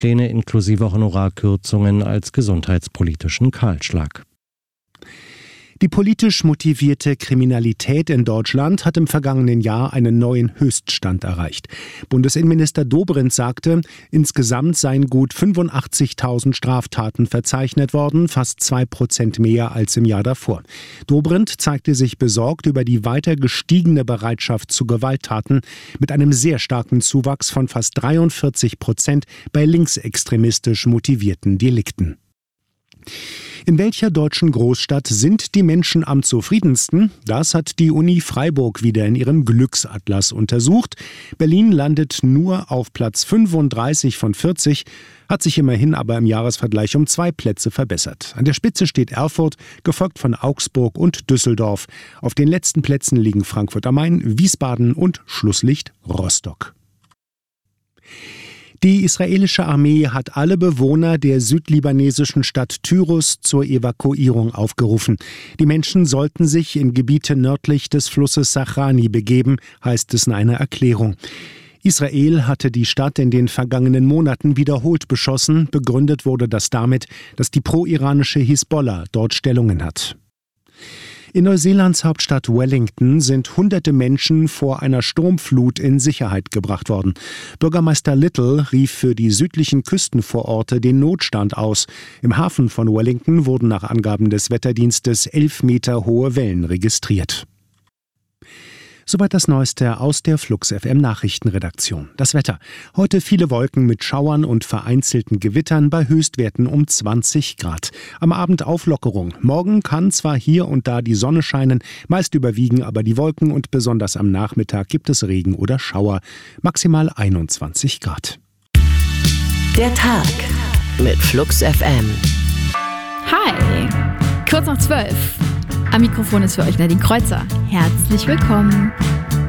Pläne inklusive Honorarkürzungen als gesundheitspolitischen Kahlschlag. Die politisch motivierte Kriminalität in Deutschland hat im vergangenen Jahr einen neuen Höchststand erreicht. Bundesinnenminister Dobrindt sagte, insgesamt seien gut 85.000 Straftaten verzeichnet worden, fast 2% mehr als im Jahr davor. Dobrindt zeigte sich besorgt über die weiter gestiegene Bereitschaft zu Gewalttaten mit einem sehr starken Zuwachs von fast 43% bei linksextremistisch motivierten Delikten. In welcher deutschen Großstadt sind die Menschen am zufriedensten? Das hat die Uni Freiburg wieder in ihrem Glücksatlas untersucht. Berlin landet nur auf Platz 35 von 40, hat sich immerhin aber im Jahresvergleich um 2 Plätze verbessert. An der Spitze steht Erfurt, gefolgt von Augsburg und Düsseldorf. Auf den letzten Plätzen liegen Frankfurt am Main, Wiesbaden und Schlusslicht Rostock. Die israelische Armee hat alle Bewohner der südlibanesischen Stadt Tyrus zur Evakuierung aufgerufen. Die Menschen sollten sich in Gebiete nördlich des Flusses Sachrani begeben, heißt es in einer Erklärung. Israel hatte die Stadt in den vergangenen Monaten wiederholt beschossen. Begründet wurde das damit, dass die pro-iranische Hisbollah dort Stellungen hat. In Neuseelands Hauptstadt Wellington sind hunderte Menschen vor einer Sturmflut in Sicherheit gebracht worden. Bürgermeister Little rief für die südlichen Küstenvororte den Notstand aus. Im Hafen von Wellington wurden nach Angaben des Wetterdienstes 11 Meter hohe Wellen registriert. Soweit das Neueste aus der Flux FM Nachrichtenredaktion. Das Wetter. Heute viele Wolken mit Schauern und vereinzelten Gewittern bei Höchstwerten um 20 Grad. Am Abend Auflockerung. Morgen kann zwar hier und da die Sonne scheinen, meist überwiegen aber die Wolken und besonders am Nachmittag gibt es Regen oder Schauer. Maximal 21 Grad. Der Tag mit Flux FM. Hi, kurz nach 12. Am Mikrofon ist für euch Nadine Kreuzer. Herzlich willkommen.